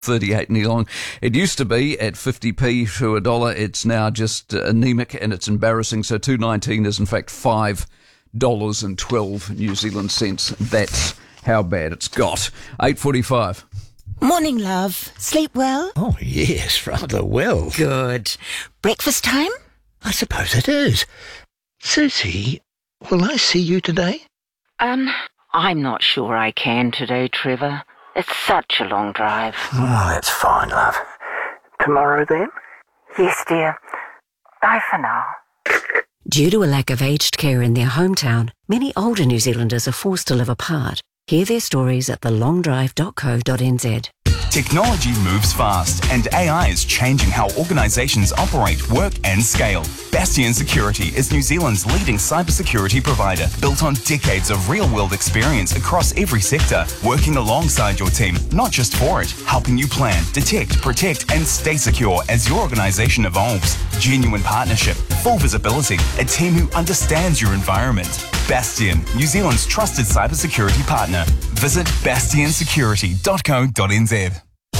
38 Nealong. It used to be at 50p to $1. It's now just anemic and it's embarrassing. So 2.19 is in fact $5.12 New Zealand cents. That's how bad it's got. 8:45. Morning, love. Sleep well? Oh, yes, rather well. Good. Breakfast time? I suppose it is. Susie, will I see you today? I'm not sure I can today, Trevor. It's such a long drive. Oh, that's fine, love. Tomorrow, then? Yes, dear. Bye for now. Due to a lack of aged care in their hometown, many older New Zealanders are forced to live apart. Hear their stories at thelongdrive.co.nz. Technology moves fast, and AI is changing how organisations operate, work and scale. Bastion Security is New Zealand's leading cybersecurity provider, built on decades of real-world experience across every sector, working alongside your team, not just for it, helping you plan, detect, protect and stay secure as your organisation evolves. Genuine partnership, full visibility, a team who understands your environment. Bastion, New Zealand's trusted cybersecurity partner. Visit bastionsecurity.co.nz.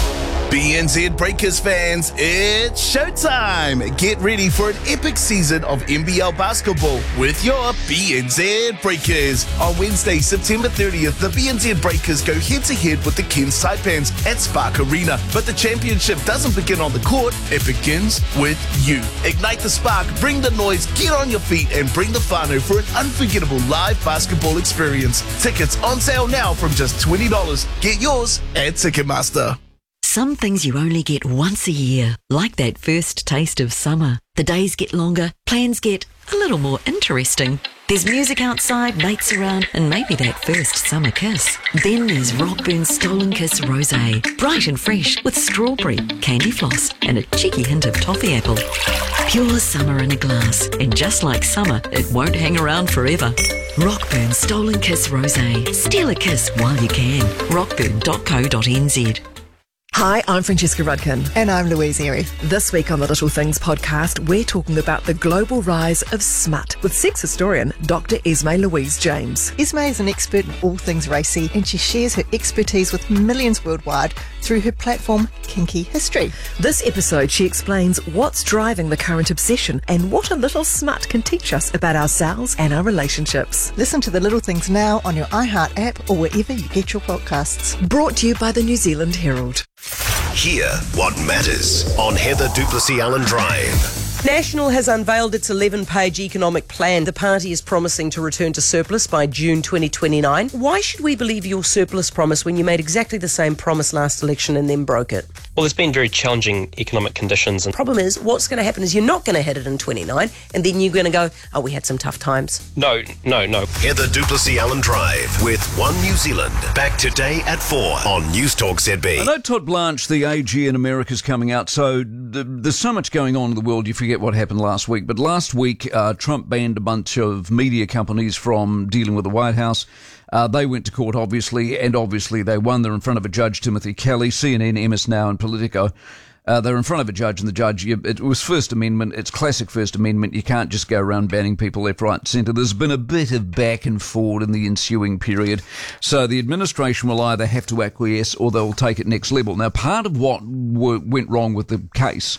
BNZ Breakers fans, it's showtime! Get ready for an epic season of NBL basketball with your BNZ Breakers. On Wednesday, September 30th, the BNZ Breakers go head-to-head with the Cairns Taipans at Spark Arena. But the championship doesn't begin on the court, it begins with you. Ignite the spark, bring the noise, get on your feet and bring the whānau for an unforgettable live basketball experience. Tickets on sale now from just $20. Get yours at Ticketmaster. Some things you only get once a year, like that first taste of summer. The days get longer, plans get a little more interesting. There's music outside, mates around, and maybe that first summer kiss. Then there's Rockburn's Stolen Kiss Rosé, bright and fresh with strawberry, candy floss, and a cheeky hint of toffee apple. Pure summer in a glass, and just like summer, it won't hang around forever. Rockburn's Stolen Kiss Rosé. Steal a kiss while you can. rockburn.co.nz. Hi, I'm Francesca Rudkin. And I'm Louise Airy. This week on the Little Things podcast, we're talking about the global rise of smut with sex historian Dr. Esme Louise James. Esme is an expert in all things racy, and she shares her expertise with millions worldwide through her platform Kinky History. This episode, she explains what's driving the current obsession and what a little smut can teach us about ourselves and our relationships. Listen to the Little Things now on your iHeart app or wherever you get your podcasts. Brought to you by the New Zealand Herald. Hear what matters on Heather Duplessis Allen Drive. National has unveiled its 11-page economic plan. The party is promising to return to surplus by June 2029. Why should we believe your surplus promise when you made exactly the same promise last election and then broke it? Well, there's been very challenging economic conditions. The problem is, what's going to happen is you're not going to hit it in 29, and then you're going to go, oh, we had some tough times. No. Heather Duplessis Allen Drive with One New Zealand. Back today at 4 on News Talk ZB. I know Todd Blanche, the AG in America, is coming out, so there's so much going on in the world, you forget what happened last week. But last week, Trump banned a bunch of media companies from dealing with the White House. They went to court, obviously, and obviously they won. They're in front of a judge, Timothy Kelly, CNN, MS Now, and Politico. They're in front of a judge, and the judge, it was First Amendment. It's classic First Amendment. You can't just go around banning people left, right, and centre. There's been a bit of back and forward in the ensuing period. So the administration will either have to acquiesce or they'll take it next level. Now, part of what went wrong with the case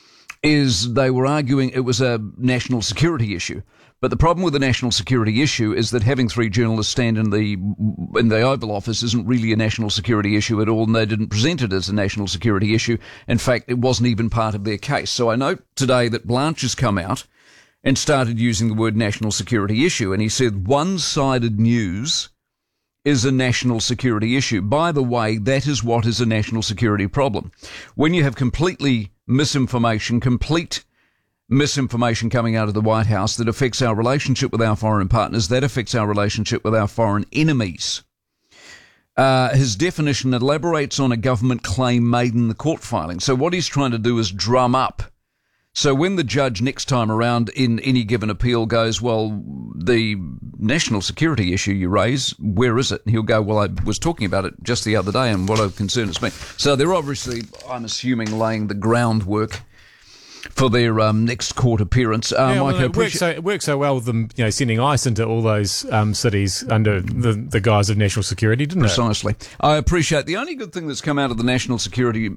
is they were arguing it was a national security issue. But the problem with the national security issue is that having 3 journalists stand in the Oval Office isn't really a national security issue at all, and they didn't present it as a national security issue. In fact, it wasn't even part of their case. So I note today that Blanche has come out and started using the word national security issue, and he said one-sided news is a national security issue. By the way, that is what is a national security problem. When you have complete misinformation coming out of the White House that affects our relationship with our foreign partners, that affects our relationship with our foreign enemies. His definition elaborates on a government claim made in the court filing. So what he's trying to do is drum up. So when the judge next time around in any given appeal goes, well, the national security issue you raise, where is it? And he'll go, well, I was talking about it just the other day and what a concern it's been. So they're obviously, I'm assuming, laying the groundwork for their next court appearance. Mike, it works so well with them, sending ICE into all those cities under the guise of national security, didn't it? Precisely. I appreciate the only good thing that's come out of the national security